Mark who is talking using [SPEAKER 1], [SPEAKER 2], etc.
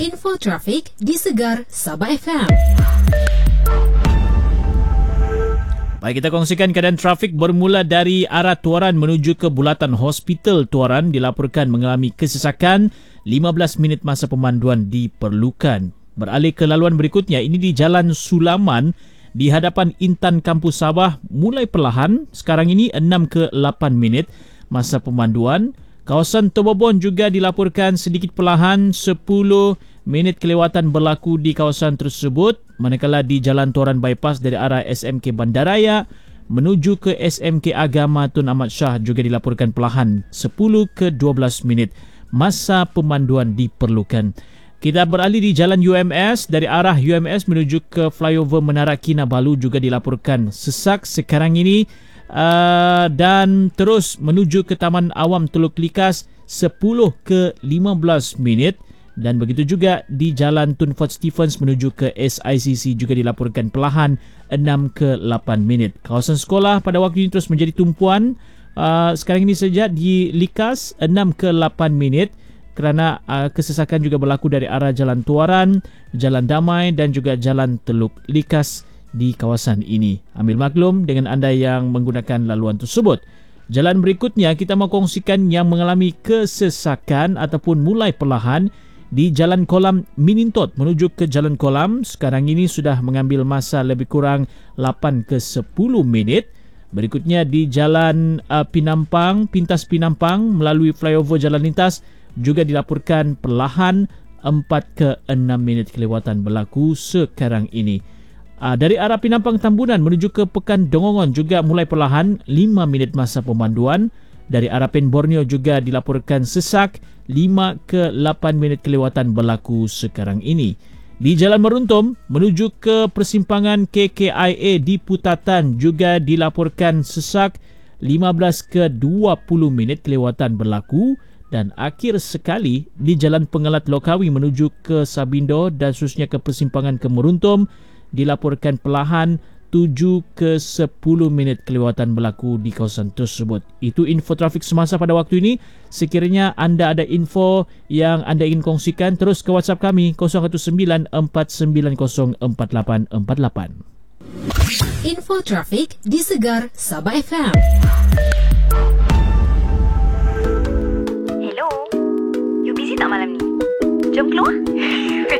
[SPEAKER 1] Info trafik di Segar Sabah FM.
[SPEAKER 2] Baik, kita kongsikan keadaan trafik bermula dari arah Tuaran menuju ke Bulatan Hospital Tuaran dilaporkan mengalami kesesakan. 15 minit masa pemanduan diperlukan. Beralih ke laluan berikutnya, ini di Jalan Sulaman di hadapan Intan Kampus Sabah mulai perlahan. Sekarang ini 6 ke 8 minit masa pemanduan. Kawasan Tobobon juga dilaporkan sedikit perlahan, 10 minit kelewatan berlaku di kawasan tersebut. Manakala di Jalan Tuaran Bypass dari arah SMK Bandaraya menuju ke SMK Agama Tun Ahmad Shah juga dilaporkan perlahan, 10 ke 12 minit masa pemanduan diperlukan. Kita beralih di Jalan UMS dari arah UMS menuju ke flyover Menara Kinabalu juga dilaporkan sesak sekarang ini. Dan terus menuju ke Taman Awam Teluk Likas 10 ke 15 minit. Dan begitu juga di Jalan Tun Fort Stephens menuju ke SICC juga dilaporkan perlahan 6 ke 8 minit. Kawasan sekolah pada waktu ini terus menjadi tumpuan. Sekarang ini saja di Likas 6 ke 8 minit kerana kesesakan juga berlaku dari arah Jalan Tuaran, Jalan Damai dan juga Jalan Teluk Likas di kawasan ini. Ambil maklum dengan anda yang menggunakan laluan tersebut. Jalan berikutnya kita mahu kongsikan yang mengalami kesesakan ataupun mulai perlahan di Jalan Kolam Minintot menuju ke Jalan Kolam. Sekarang ini sudah mengambil masa lebih kurang 8 ke 10 minit. Berikutnya di Jalan Pinampang, Pintas Pinampang melalui flyover Jalan Lintas juga dilaporkan perlahan 4 ke 6 minit kelewatan berlaku sekarang ini. Dari arah Pinampang Tambunan menuju ke Pekan Dongongon juga mulai perlahan 5 minit masa pemanduan. Dari arah Pen Borneo juga dilaporkan sesak 5 ke 8 minit kelewatan berlaku sekarang ini. Di Jalan Meruntum menuju ke persimpangan KKIA di Putatan juga dilaporkan sesak 15 ke 20 minit kelewatan berlaku. Dan akhir sekali di Jalan Pengelat Lokawi menuju ke Sabindo dan seterusnya ke persimpangan ke Meruntum dilaporkan perlahan 7 ke 10 minit kelewatan berlaku di kawasan tersebut. Itu info trafik semasa pada waktu ini. Sekiranya anda ada info yang anda ingin kongsikan, terus ke WhatsApp kami 019-490-4848.
[SPEAKER 1] Info trafik di Segar Sabah FM.
[SPEAKER 3] Hello, you busy tak malam ni? Jom keluar.